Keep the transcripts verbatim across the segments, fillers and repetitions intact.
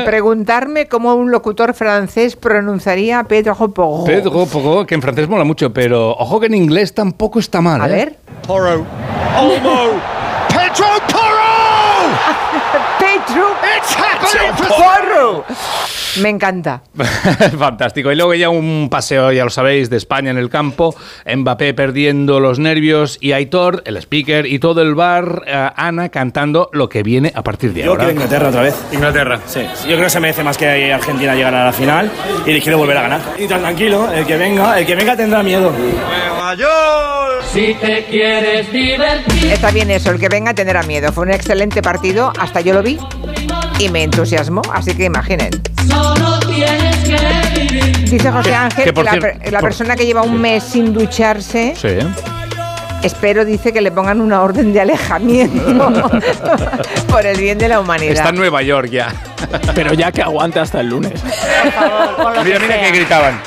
preguntarme cómo un locutor francés pronunciaría Pedro Porro. Pedro Porro, que en francés mola mucho, pero ojo que en inglés tampoco está mal. A ¿eh? ver. Porro. Olmo. Pedro Porro. Pedro. It's happening for Porro. Me encanta. Fantástico. Y luego ya un paseo, ya lo sabéis, de España en el campo. Mbappé perdiendo los nervios y Aitor, el speaker y todo el bar, uh, Ana cantando lo que viene a partir de yo ahora. Yo quiero Inglaterra otra vez. Inglaterra. Sí, yo creo que se merece más que Argentina llegar a la final y le quiero volver a ganar. Y tan tranquilo, el que venga, el que venga tendrá miedo. Nueva York. Si te quieres divertir. Está bien eso, el que venga tendrá miedo. Fue un excelente partido, hasta yo lo vi y me entusiasmó, así que imaginen. Solo tienes que vivir. Dice José Ángel que, que la, cierto, la por, persona que lleva un mes sin ducharse, sí. espero, dice, que le pongan una orden de alejamiento por el bien de la humanidad. Está en Nueva York ya. Pero ya que aguante hasta el lunes. Por favor, con lo mira, que mira sea. que gritaban.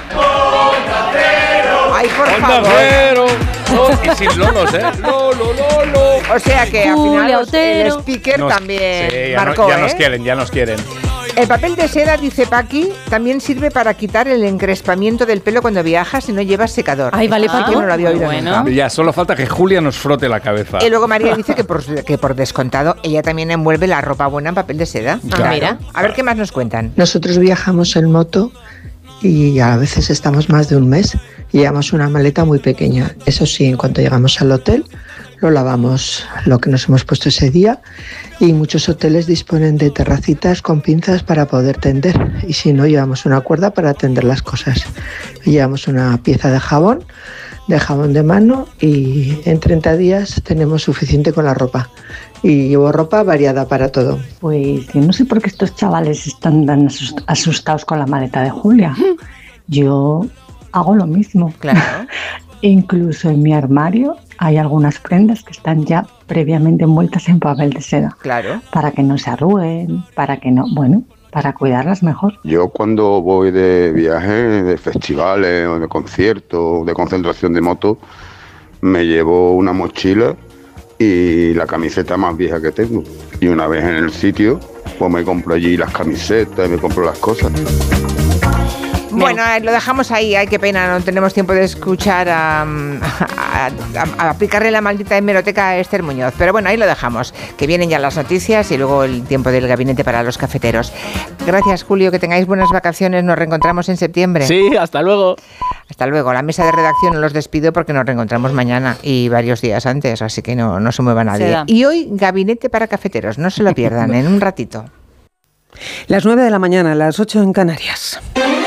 Ay, por ¡Onda favor. Cero! No, y sin lolos, ¿eh? Lolo, lolo. O sea que al Julio final Otero. el speaker Nos- también sí, ya, marcó, no, ya ¿eh? nos quieren, ya nos quieren. El papel de seda, dice Paqui, también sirve para quitar el encrespamiento del pelo cuando viajas y no llevas secador. Ay, vale, Esto sí Paco. que no lo había Muy oído bueno. nunca. Ya, solo falta que Julia nos frote la cabeza. Y luego María dice que por, que por descontado ella también envuelve la ropa buena en papel de seda. Claro. Mira. A ver qué más nos cuentan. Nosotros viajamos en moto y a veces estamos más de un mes y llevamos una maleta muy pequeña. Eso sí, en cuanto llegamos al hotel, lo lavamos lo que nos hemos puesto ese día y muchos hoteles disponen de terracitas con pinzas para poder tender y si no, llevamos una cuerda para tender las cosas. Llevamos una pieza de jabón, de jabón de mano y en treinta días tenemos suficiente con la ropa. Y llevo ropa variada para todo. Pues yo no sé por qué estos chavales están tan asust- asustados con la maleta de Julia. Yo hago lo mismo. Claro. Incluso en mi armario hay algunas prendas que están ya previamente envueltas en papel de seda. Claro. Para que no se arruguen, para que no... Bueno, para cuidarlas mejor. Yo cuando voy de viaje, de festivales o de conciertos, de concentración de moto, me llevo una mochila y la camiseta más vieja que tengo. Y una vez en el sitio, pues me compro allí las camisetas y me compro las cosas. Bueno, eh, lo dejamos ahí. Ay, qué pena, no tenemos tiempo de escuchar a, a, a, a aplicarle la maldita hemeroteca a Esther Muñoz. Pero bueno, ahí lo dejamos, que vienen ya las noticias y luego el tiempo del gabinete para los cafeteros. Gracias, Julio, que tengáis buenas vacaciones. Nos reencontramos en septiembre. Sí, hasta luego. Hasta luego. La mesa de redacción no los despido porque nos reencontramos mañana y varios días antes, así que no, no se mueva nadie. Se da. Y hoy, gabinete para cafeteros. No se lo pierdan, en un ratito. Las nueve de la mañana, las ocho en Canarias.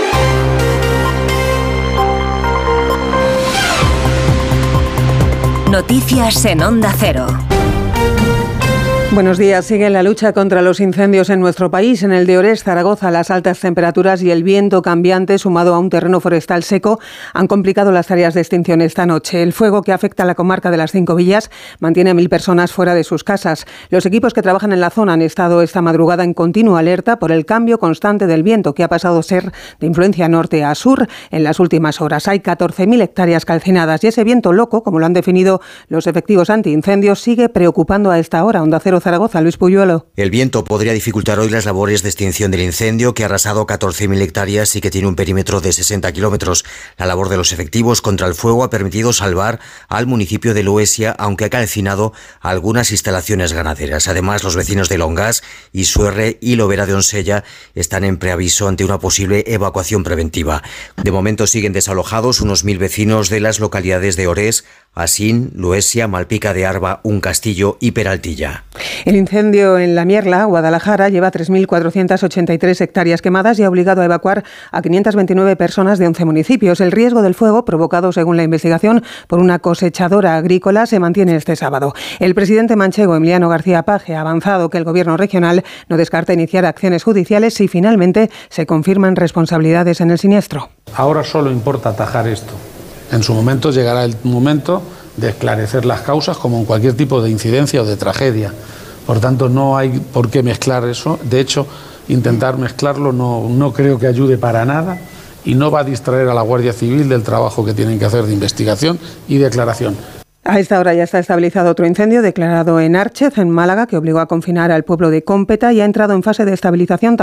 Noticias en Onda Cero. Buenos días. Sigue la lucha contra los incendios en nuestro país. En el de Orés, Zaragoza, las altas temperaturas y el viento cambiante, sumado a un terreno forestal seco, han complicado las tareas de extinción esta noche. El fuego que afecta a la comarca de las Cinco Villas mantiene a mil personas fuera de sus casas. Los equipos que trabajan en la zona han estado esta madrugada en continua alerta por el cambio constante del viento, que ha pasado a ser de influencia norte a sur en las últimas horas. Hay catorce mil hectáreas calcinadas y ese viento loco, como lo han definido los efectivos antiincendios, sigue preocupando a esta hora. Onda Cero Zaragoza, Luis Puyuelo. El viento podría dificultar hoy las labores de extinción del incendio, que ha arrasado catorce mil hectáreas y que tiene un perímetro de sesenta kilómetros. La labor de los efectivos contra el fuego ha permitido salvar al municipio de Loesia, aunque ha calcinado algunas instalaciones ganaderas. Además, los vecinos de Longás, Isuerre y Lobera de Onsella están en preaviso ante una posible evacuación preventiva. De momento siguen desalojados unos mil vecinos de las localidades de Orés, Asín, Loesia, Malpica de Arba, Un Castillo y Peraltilla. El incendio en La Mierla, Guadalajara, lleva tres mil cuatrocientas ochenta y tres hectáreas quemadas y ha obligado a evacuar a quinientas veintinueve personas de once municipios. El riesgo del fuego, provocado, según la investigación, por una cosechadora agrícola, se mantiene este sábado. El presidente manchego, Emiliano García Paje, ha avanzado que el gobierno regional no descarta iniciar acciones judiciales si finalmente se confirman responsabilidades en el siniestro. Ahora solo importa atajar esto. En su momento llegará el momento de esclarecer las causas, como en cualquier tipo de incidencia o de tragedia. Por tanto, no hay por qué mezclar eso. De hecho, intentar mezclarlo no, no creo que ayude para nada y no va a distraer a la Guardia Civil del trabajo que tienen que hacer de investigación y declaración. A esta hora ya está estabilizado otro incendio declarado en Árchez, en Málaga, que obligó a confinar al pueblo de Cómpeta y ha entrado en fase de estabilización